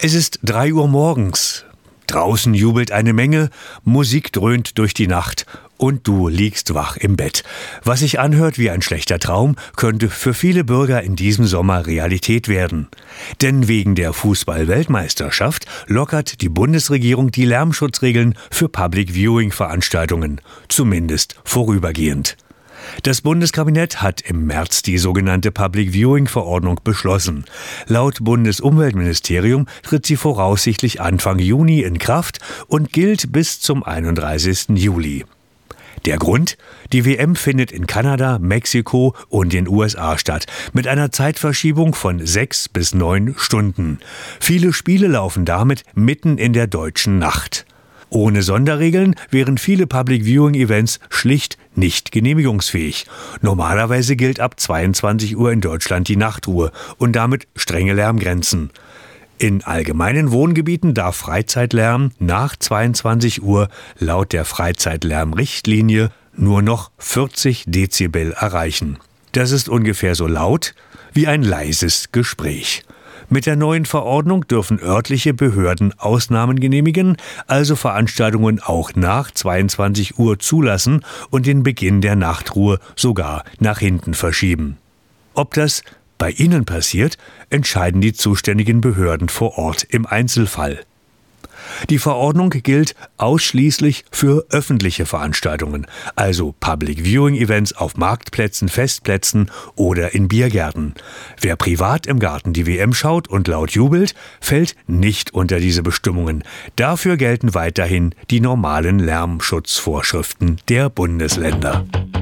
Es ist 3 Uhr morgens. Draußen jubelt eine Menge, Musik dröhnt durch die Nacht und du liegst wach im Bett. Was sich anhört wie ein schlechter Traum, könnte für viele Bürger in diesem Sommer Realität werden. Denn wegen der Fußball-Weltmeisterschaft lockert die Bundesregierung die Lärmschutzregeln für Public-Viewing-Veranstaltungen, zumindest vorübergehend. Das Bundeskabinett hat im März die sogenannte Public-Viewing-Verordnung beschlossen. Laut Bundesumweltministerium tritt sie voraussichtlich Anfang Juni in Kraft und gilt bis zum 31. Juli. Der Grund? Die WM findet in Kanada, Mexiko und den USA statt, mit einer Zeitverschiebung von 6 bis 9 Stunden. Viele Spiele laufen damit mitten in der deutschen Nacht. Ohne Sonderregeln wären viele Public-Viewing-Events schlicht nicht genehmigungsfähig. Normalerweise gilt ab 22 Uhr in Deutschland die Nachtruhe und damit strenge Lärmgrenzen. In allgemeinen Wohngebieten darf Freizeitlärm nach 22 Uhr laut der Freizeitlärmrichtlinie nur noch 40 Dezibel erreichen. Das ist ungefähr so laut wie ein leises Gespräch. Mit der neuen Verordnung dürfen örtliche Behörden Ausnahmen genehmigen, also Veranstaltungen auch nach 22 Uhr zulassen und den Beginn der Nachtruhe sogar nach hinten verschieben. Ob das bei Ihnen passiert, entscheiden die zuständigen Behörden vor Ort im Einzelfall. Die Verordnung gilt ausschließlich für öffentliche Veranstaltungen, also Public-Viewing-Events auf Marktplätzen, Festplätzen oder in Biergärten. Wer privat im Garten die WM schaut und laut jubelt, fällt nicht unter diese Bestimmungen. Dafür gelten weiterhin die normalen Lärmschutzvorschriften der Bundesländer.